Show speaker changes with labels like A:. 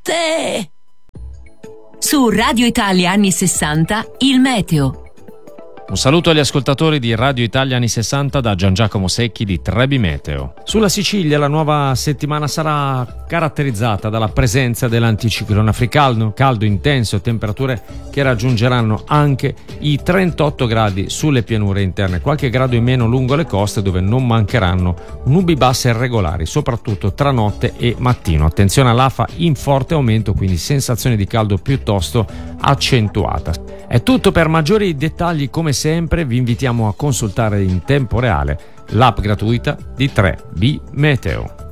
A: notte! Su Radio Italia anni 60, il meteo.
B: Un saluto agli ascoltatori di Radio Italia anni 60 da Gian Giacomo Secchi di Trebi Meteo. Sulla Sicilia la nuova settimana sarà caratterizzata dalla presenza dell'anticiclone africano, caldo intenso e temperature che raggiungeranno anche i 38 gradi sulle pianure interne, qualche grado in meno lungo le coste dove non mancheranno nubi basse irregolari, soprattutto tra notte e mattino. Attenzione all'afa in forte aumento, quindi sensazione di caldo piuttosto accentuata. È tutto. Per maggiori dettagli, come sempre, vi invitiamo a consultare in tempo reale l'app gratuita di 3B Meteo.